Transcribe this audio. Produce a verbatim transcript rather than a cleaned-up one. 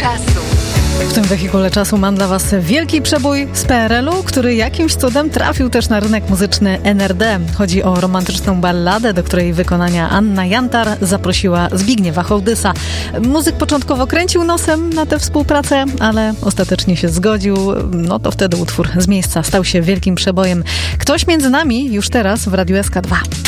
czasu. W tym wehikule czasu mam dla Was wielki przebój z P R L u, który jakimś cudem trafił też na rynek muzyczny N R D. Chodzi o romantyczną balladę, do której wykonania Anna Jantar zaprosiła Zbigniewa Hołdysa. Muzyk początkowo kręcił nosem na tę współpracę, ale ostatecznie się zgodził. No to wtedy utwór z miejsca stał się wielkim przebojem. Ktoś między nami już teraz w Radiu S K dwa.